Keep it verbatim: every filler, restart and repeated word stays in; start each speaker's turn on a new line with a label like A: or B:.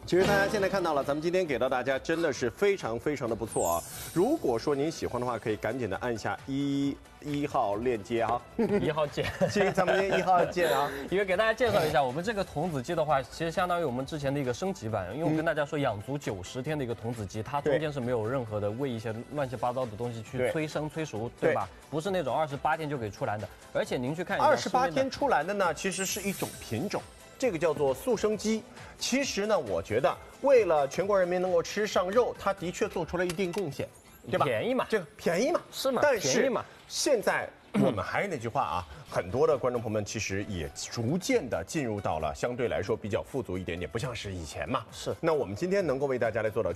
A: 其实大家现在看到了，咱们今天给到大家真的是非常非常的不错啊！如果说您喜欢的话，可以赶紧的按下一一号链接啊，
B: 一号键，
A: 其实咱们今天一号键啊。
B: 因为给大家介绍一下，我们这个童子鸡的话，其实相当于我们之前的一个升级版。因为我跟大家说，养足九十天的一个童子鸡，它中间是没有任何的喂一些乱七八糟的东西去催生催熟，对吧？不是那种二十八天就给出栏的。而且您去看一下，
A: 二十八天出栏的呢，其实是一种品种。这个叫做速生鸡，其实呢，我觉得为了全国人民能够吃上肉，它的确做出了一定贡献，对吧？
B: 便宜嘛，
A: 这个便宜嘛，
B: 是嘛？
A: 但是
B: 便宜嘛。
A: 现在我们还是那句话啊，很多的观众朋友们其实也逐渐的进入到了相对来说比较富足一点点，不像是以前嘛。
B: 是。
A: 那我们今天能够为大家来做到。